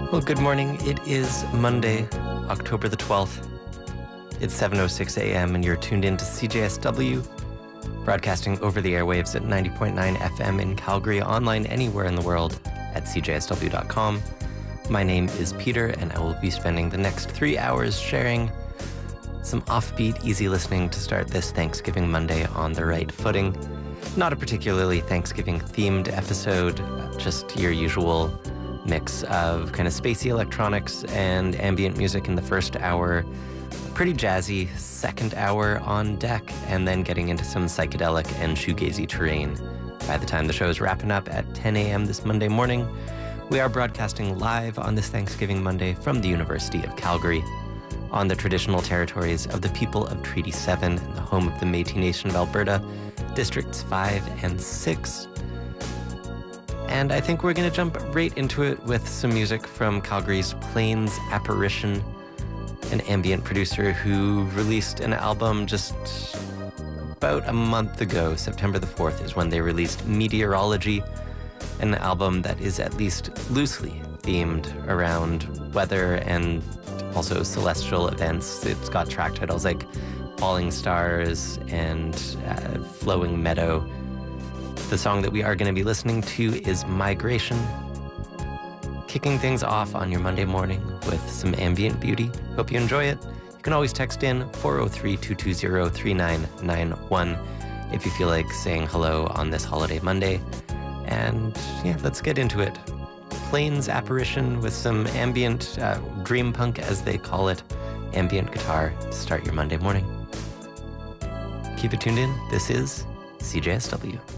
Well, good morning. It is Monday, October the 12th. It's 7:06 a.m. and you're tuned in to CJSW, broadcasting over the airwaves at 90.9 FM in Calgary, online anywhere in the world at cjsw.com. My name is Peter, and I will be spending the next 3 hours sharing some offbeat, easy listening to start this Thanksgiving Monday on the right footing. Not a particularly Thanksgiving-themed episode, just your usual mix of kind of spacey electronics and ambient music in the first hour, pretty jazzy second hour on deck, and then getting into some psychedelic and shoegazy terrain by the time the show is wrapping up at 10 a.m. this Monday morning. We are broadcasting live on this Thanksgiving Monday from the University of Calgary, on the traditional territories of the people of Treaty 7 and the home of the Métis Nation of Alberta, Districts 5 and 6. And I think we're going to jump right into it with some music from Calgary's Plains Apparition, an ambient producer who released an album just about a month ago. September the 4th is when they released Meteorology, an album that is at least loosely themed around weather and also celestial events. It's got track titles like Falling Stars and Flowing Meadow. The song that we are going to be listening to is Migration, kicking things off on your Monday morning with some ambient beauty. Hope you enjoy it. You can always text in 403-220-3991 if you feel like saying hello on this holiday Monday. And yeah, let's get into it. Plains Apparition with some ambient, dream punk as they call it, ambient guitar to start your Monday morning. Keep it tuned in. This is CJSW.